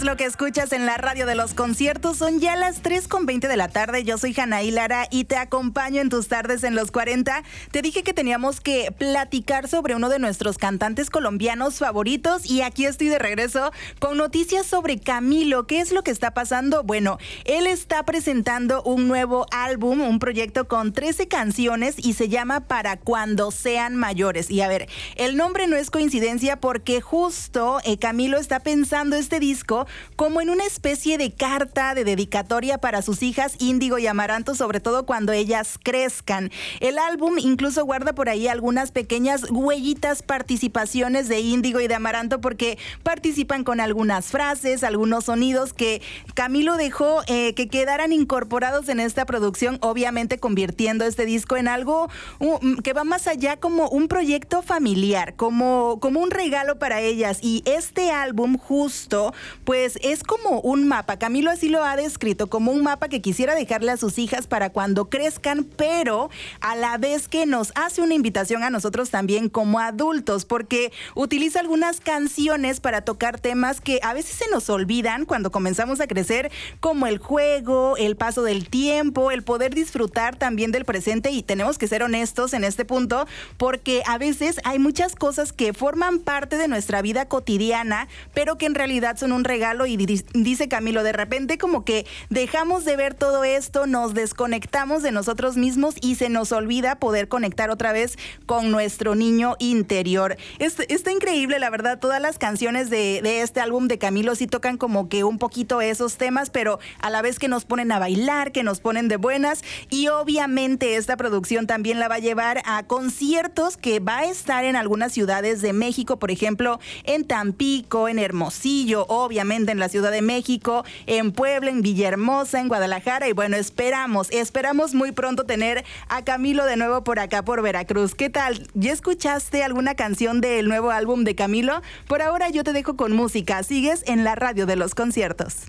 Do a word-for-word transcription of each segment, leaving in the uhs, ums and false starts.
Lo que escuchas en la radio de los conciertos son ya las tres con veinte de la tarde. Yo soy Janaí Lara y te acompaño en tus tardes en los cuarenta. Te dije que teníamos que platicar sobre uno de nuestros cantantes colombianos favoritos y aquí estoy de regreso con noticias sobre Camilo. ¿Qué es lo que está pasando? Bueno, él está presentando un nuevo álbum, un proyecto con trece canciones y se llama Para Cuando Sean Mayores. Y a ver, el nombre no es coincidencia porque justo eh, Camilo está pensando este disco como en una especie de carta de dedicatoria para sus hijas Índigo y Amaranto, sobre todo cuando ellas crezcan. El álbum incluso guarda por ahí algunas pequeñas huellitas, participaciones de Índigo y de Amaranto, porque participan con algunas frases, algunos sonidos que Camilo dejó eh, que quedaran incorporados en esta producción, obviamente convirtiendo este disco en algo um, que va más allá, como un proyecto familiar, como, como un regalo para ellas. Y este álbum justo, pues Pues es como un mapa. Camilo así lo ha descrito, como un mapa que quisiera dejarle a sus hijas para cuando crezcan, pero a la vez que nos hace una invitación a nosotros también como adultos, porque utiliza algunas canciones para tocar temas que a veces se nos olvidan cuando comenzamos a crecer, como el juego, el paso del tiempo, el poder disfrutar también del presente. Y tenemos que ser honestos en este punto, porque a veces hay muchas cosas que forman parte de nuestra vida cotidiana, pero que en realidad son un regalo. Y dice Camilo, de repente como que dejamos de ver todo esto, nos desconectamos de nosotros mismos y se nos olvida poder conectar otra vez con nuestro niño interior. Es, está increíble, la verdad. Todas las canciones de, de este álbum de Camilo sí tocan como que un poquito esos temas, pero a la vez que nos ponen a bailar, que nos ponen de buenas. Y obviamente esta producción también la va a llevar a conciertos que va a estar en algunas ciudades de México, por ejemplo, en Tampico, en Hermosillo, obviamente en la Ciudad de México, en Puebla, en Villahermosa, en Guadalajara. Y bueno, esperamos, esperamos muy pronto tener a Camilo de nuevo por acá, por Veracruz. ¿Qué tal? ¿Ya escuchaste alguna canción del nuevo álbum de Camilo? Por ahora yo te dejo con música. Sigues en la radio de los conciertos.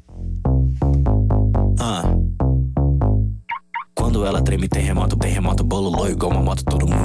Ah. Quando ela treme, terremoto, terremoto, bololô igual uma moto, todo mundo